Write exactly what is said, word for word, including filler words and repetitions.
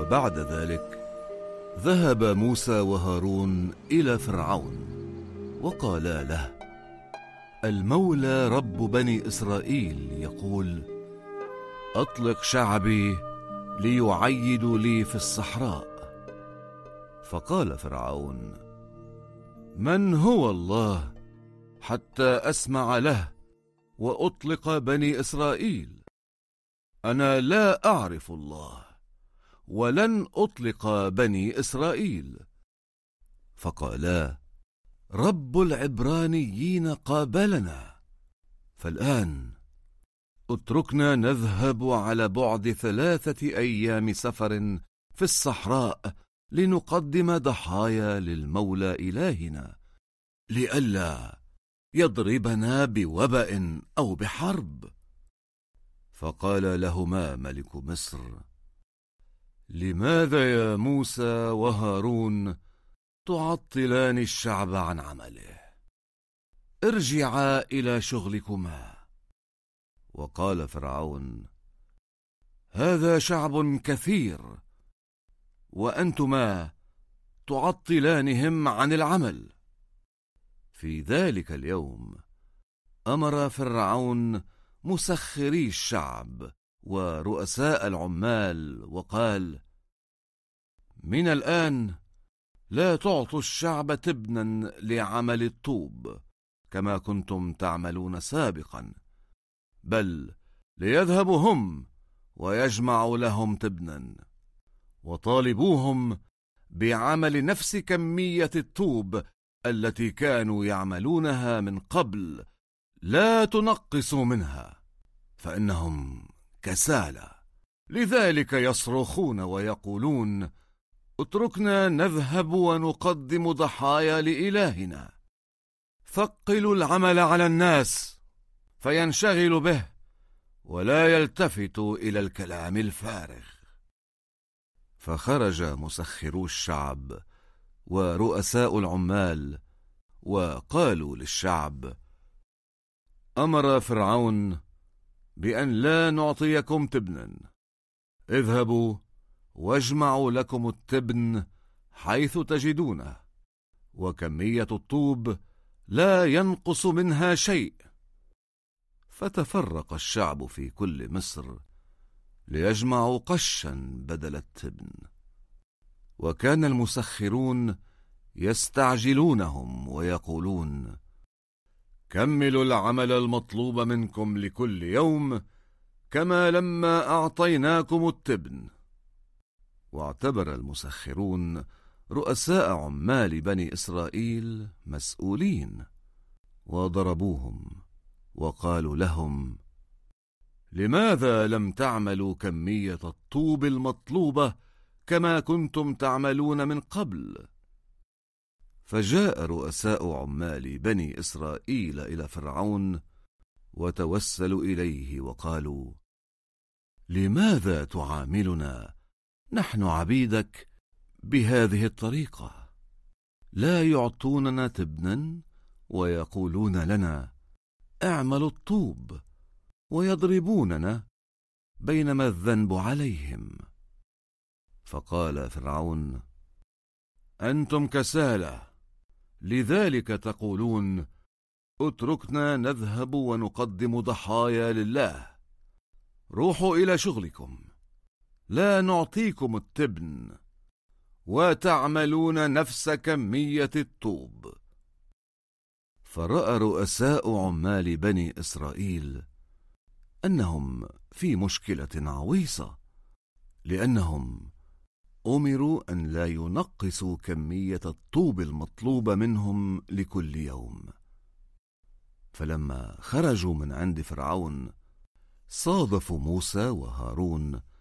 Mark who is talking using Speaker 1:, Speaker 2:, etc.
Speaker 1: وبعد ذلك ذهب موسى وهارون إلى فرعون وقالا له: المولى رب بني إسرائيل يقول: أطلق شعبي ليعيدوا لي في الصحراء. فقال فرعون: من هو الله حتى أسمع له وأطلق بني إسرائيل؟ أنا لا أعرف الله ولن أطلق بني إسرائيل. فقالا: رب العبرانيين قابلنا، فالآن اتركنا نذهب على بعد ثلاثة أيام سفر في الصحراء لنقدم ضحايا للمولى إلهنا، لئلا يضربنا بوبأ أو بحرب. فقال لهما ملك مصر: لماذا يا موسى وهارون تعطلان الشعب عن عمله؟ ارجعا إلى شغلكما. وقال فرعون: هذا شعب كثير وأنتما تعطلانهم عن العمل. في ذلك اليوم أمر فرعون مسخري الشعب ورؤساء العمال وقال: من الآن لا تعطوا الشعب تبنا لعمل الطوب كما كنتم تعملون سابقا، بل ليذهبوا هم ويجمعوا لهم تبنا، وطالبوهم بعمل نفس كمية الطوب التي كانوا يعملونها من قبل، لا تنقصوا منها، فإنهم كسالى. لذلك يصرخون ويقولون: اتركنا نذهب ونقدم ضحايا لإلهنا. ثقلوا العمل على الناس فينشغلوا به ولا يلتفتوا إلى الكلام الفارغ. فخرج مسخرو الشعب ورؤساء العمال وقالوا للشعب: أمر فرعون بأن لا نعطيكم تبنا، اذهبوا واجمعوا لكم التبن حيث تجدونه، وكمية الطوب لا ينقص منها شيء. فتفرق الشعب في كل مصر ليجمعوا قشا بدل التبن، وكان المسخرون يستعجلونهم ويقولون: كملوا العمل المطلوب منكم لكل يوم كما لما أعطيناكم التبن. واعتبر المسخرون رؤساء عمال بني إسرائيل مسؤولين، وضربوهم وقالوا لهم: لماذا لم تعملوا كمية الطوب المطلوبة كما كنتم تعملون من قبل؟ فجاء رؤساء عمال بني إسرائيل إلى فرعون وتوسلوا إليه وقالوا: لماذا تعاملنا نحن عبيدك بهذه الطريقة؟ لا يعطوننا تبنا ويقولون لنا: اعملوا الطوب، ويضربوننا بينما الذنب عليهم. فقال فرعون: أنتم كسالى، لذلك تقولون: اتركنا نذهب ونقدم ضحايا لله. روحوا إلى شغلكم، لا نعطيكم التبن، وتعملون نفس كمية الطوب. فرأى رؤساء عمال بني إسرائيل أنهم في مشكلة عويصة، لأنهم أمروا أن لا ينقصوا كمية الطوب المطلوبة منهم لكل يوم. فلما خرجوا من عند فرعون صادفوا موسى وهارون